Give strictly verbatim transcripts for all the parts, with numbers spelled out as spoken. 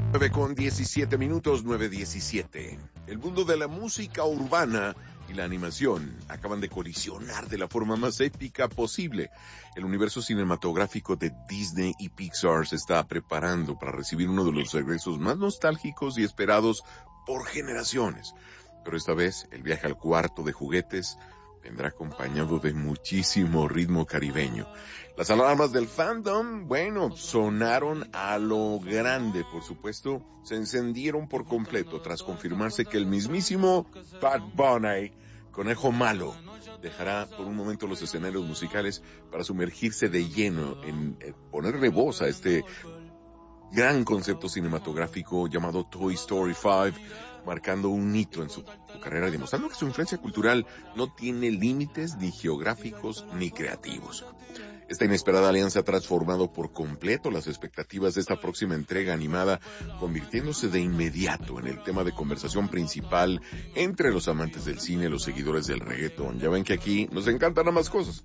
nueve con diecisiete minutos, nueve diecisiete. El mundo de la música urbana y la animación acaban de colisionar de la forma más épica posible. El universo cinematográfico de Disney y Pixar se está preparando para recibir uno de los regresos más nostálgicos y esperados por generaciones. Pero esta vez, el viaje al cuarto de juguetes vendrá acompañado de muchísimo ritmo caribeño. Las alarmas del fandom, bueno, sonaron a lo grande, por supuesto, se encendieron por completo tras confirmarse que el mismísimo Bad Bunny, conejo malo, dejará por un momento los escenarios musicales para sumergirse de lleno en, en ponerle voz a este gran concepto cinematográfico llamado Toy Story cinco, marcando un hito en su, su carrera y demostrando que su influencia cultural no tiene límites ni geográficos ni creativos. Esta inesperada alianza ha transformado por completo las expectativas de esta próxima entrega animada, convirtiéndose de inmediato en el tema de conversación principal entre los amantes del cine y los seguidores del reggaetón. Ya ven que aquí nos encantan ambas cosas.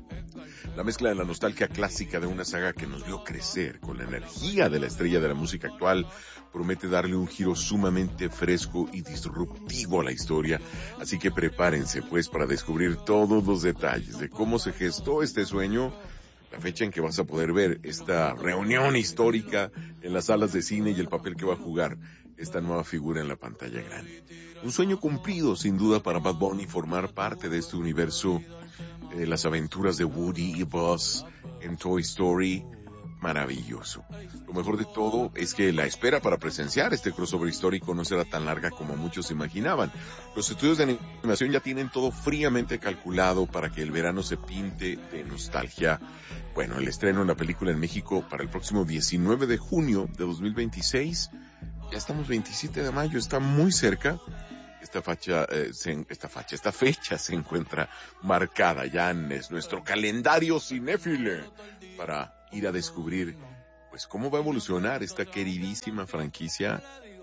La mezcla de la nostalgia clásica de una saga que nos vio crecer con la energía de la estrella de la música actual promete darle un giro sumamente fresco y disruptivo a la historia, así que prepárense pues para descubrir todos los detalles de cómo se gestó este sueño, la fecha en que vas a poder ver esta reunión histórica en las salas de cine y el papel que va a jugar esta nueva figura en la pantalla grande. Un sueño cumplido sin duda para Bad Bunny formar parte de este universo, eh, las aventuras de Woody y Buzz en Toy Story. Maravilloso. Lo mejor de todo es que la espera para presenciar este crossover histórico no será tan larga como muchos imaginaban. Los estudios de animación ya tienen todo fríamente calculado para que el verano se pinte de nostalgia. Bueno, el estreno de la película en México para el próximo diecinueve de junio de dos mil veintiséis. Ya estamos veintisiete de mayo, está muy cerca. Esta fecha, eh, se, esta fecha, esta fecha se encuentra marcada ya en es nuestro calendario cinéfile para ir a descubrir, pues, cómo va a evolucionar esta queridísima franquicia.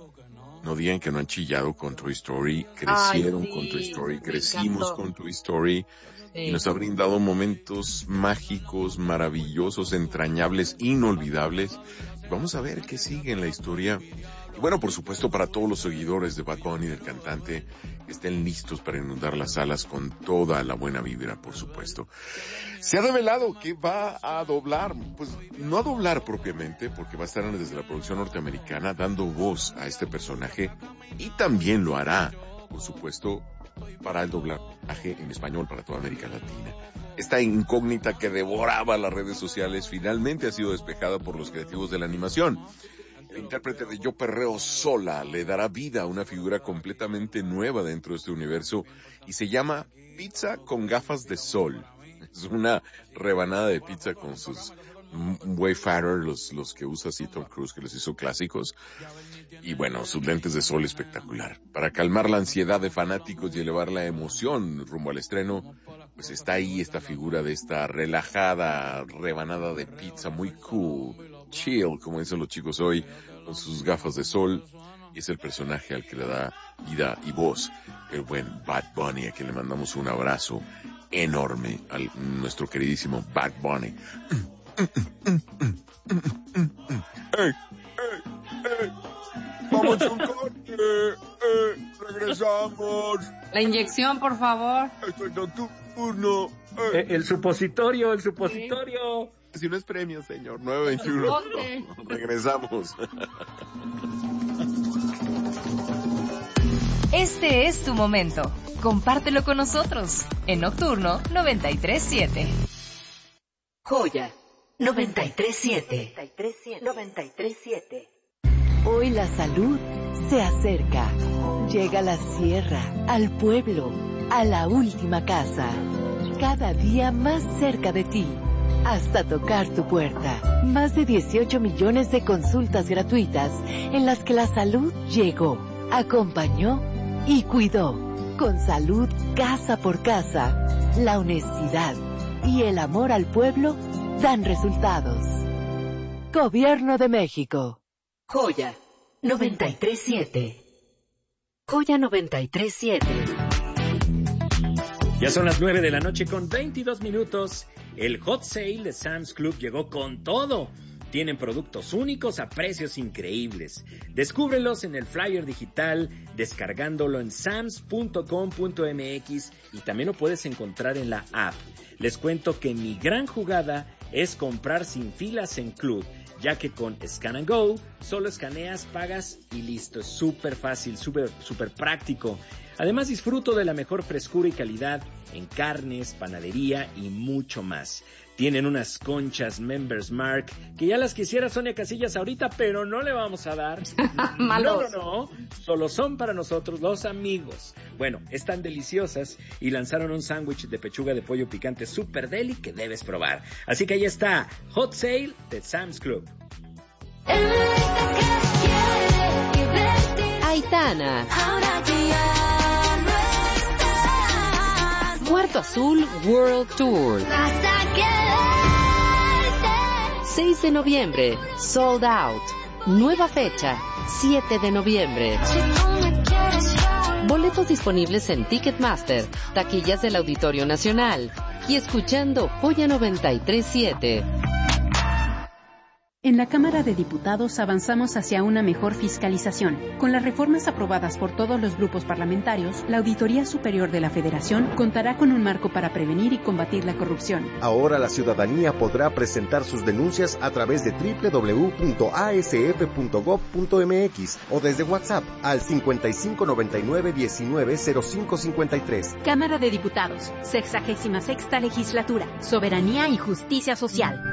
No digan que no han chillado con Toy Story, crecieron Ay, sí, con Toy Story, crecimos con Toy Story, sí. Y nos ha brindado momentos mágicos, maravillosos, entrañables, inolvidables. Vamos a ver qué sigue en la historia. Y bueno, por supuesto, para todos los seguidores de Bad Bunny, del cantante, estén listos para inundar las salas con toda la buena vibra, por supuesto. Se ha revelado que va a doblar, pues no a doblar propiamente, porque va a estar desde la producción norteamericana dando voz a este personaje, y también lo hará, por supuesto, para el doblaje en español para toda América Latina. Esta incógnita que devoraba las redes sociales finalmente ha sido despejada por los creativos de la animación. El intérprete de Yo Perreo Sola le dará vida a una figura completamente nueva dentro de este universo y se llama Pizza con gafas de sol. Es una rebanada de pizza con sus Wayfarer, los, los que usa así Tom Cruise, que les hizo clásicos. Y bueno, sus lentes de sol espectacular. Para calmar la ansiedad de fanáticos y elevar la emoción rumbo al estreno, pues está ahí esta figura de esta relajada rebanada de pizza muy cool, chill, como dicen los chicos hoy, con sus gafas de sol, y es el personaje al que le da vida y voz el buen Bad Bunny, a quien le mandamos un abrazo enorme a nuestro queridísimo Bad Bunny. ¡Ey! ¡Ey! ¡Ey! ¡Vamos a un corte! ¡Eh! ¡Regresamos! La inyección, por favor. Estoy nocturno. Eh, el supositorio, el supositorio. Sí. Si no es premio, señor. nueve veintiuno. No, regresamos. Este es tu momento. Compártelo con nosotros. En Nocturno noventa y tres siete. Joya noventa y tres siete. noventa y tres siete. Hoy la salud se acerca. Llega a la sierra, al pueblo, a la última casa. Cada día más cerca de ti. Hasta tocar tu puerta. Más de dieciocho millones de consultas gratuitas en las que la salud llegó, acompañó y cuidó. Con salud casa por casa, la honestidad y el amor al pueblo dan resultados. Gobierno de México. Joya noventa y tres siete. Joya noventa y tres siete. Ya son las nueve de la noche con veintidós minutos. El hot sale de Sam's Club llegó con todo. Tienen productos únicos a precios increíbles. Descúbrelos en el flyer digital, descargándolo en sams punto com punto m x y también lo puedes encontrar en la app. Les cuento que mi gran jugada es comprar sin filas en Club, ya que con Scan and Go solo escaneas, pagas y listo. Es súper fácil, súper súper práctico. Además disfruto de la mejor frescura y calidad en carnes, panadería y mucho más. Tienen unas conchas Members Mark que ya las quisiera Sonia Casillas ahorita, pero no le vamos a dar. No, no, no. Solo son para nosotros los amigos. Bueno, están deliciosas y lanzaron un sándwich de pechuga de pollo picante super deli que debes probar. Así que ahí está, Hot Sale de Sam's Club. Aitana. Muerto Azul World Tour. seis de noviembre, Sold Out. Nueva fecha, siete de noviembre. Boletos disponibles en Ticketmaster, taquillas del Auditorio Nacional y escuchando Joya noventa y tres siete. En la Cámara de Diputados avanzamos hacia una mejor fiscalización. Con las reformas aprobadas por todos los grupos parlamentarios, la Auditoría Superior de la Federación contará con un marco para prevenir y combatir la corrupción. Ahora la ciudadanía podrá presentar sus denuncias a través de doble u doble u doble u punto a s f punto gob punto m x o desde WhatsApp al cincuenta y cinco noventa y nueve diecinueve cero cinco cincuenta y tres. Cámara de Diputados, sexagésima sexta legislatura, soberanía y justicia social.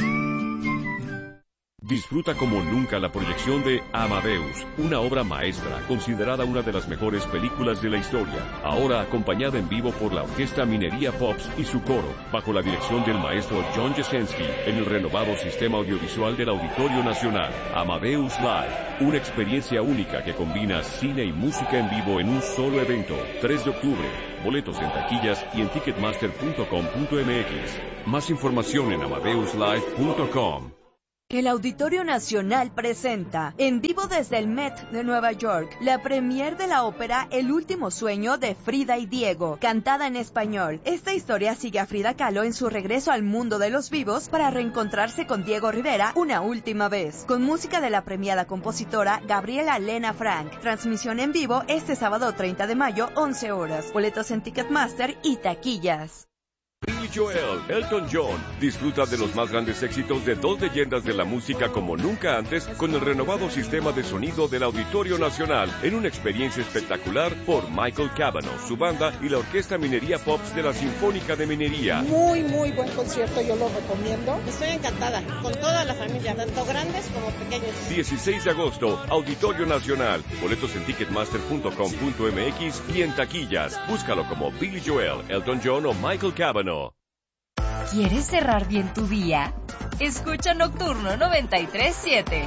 Disfruta como nunca la proyección de Amadeus, una obra maestra, considerada una de las mejores películas de la historia, ahora acompañada en vivo por la Orquesta Minería Pops y su coro, bajo la dirección del maestro John Jasenski, en el renovado sistema audiovisual del Auditorio Nacional. Amadeus Live, una experiencia única que combina cine y música en vivo en un solo evento. tres de octubre, boletos en taquillas y en ticketmaster punto com punto m x. Más información en amadeus live punto com. El Auditorio Nacional presenta, en vivo desde el Met de Nueva York, la premier de la ópera El último sueño de Frida y Diego, cantada en español. Esta historia sigue a Frida Kahlo en su regreso al mundo de los vivos para reencontrarse con Diego Rivera una última vez, con música de la premiada compositora Gabriela Lena Frank. Transmisión en vivo este sábado treinta de mayo, once horas. Boletos en Ticketmaster y taquillas. Billy Joel, Elton John, disfruta de los más grandes éxitos de dos leyendas de la música como nunca antes con el renovado sistema de sonido del Auditorio Nacional en una experiencia espectacular por Michael Cavanaugh, su banda y la Orquesta Minería Pops de la Sinfónica de Minería. Muy, muy buen concierto, yo lo recomiendo. Estoy encantada, con toda la familia, tanto grandes como pequeños. dieciséis de agosto, Auditorio Nacional. Boletos en ticketmaster punto com punto m x y en taquillas. Búscalo como Billy Joel, Elton John o Michael Cavanaugh. ¿Quieres cerrar bien tu día? Escucha Nocturno noventa y tres siete.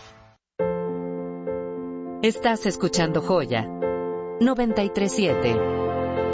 Estás escuchando Joya noventa y tres siete.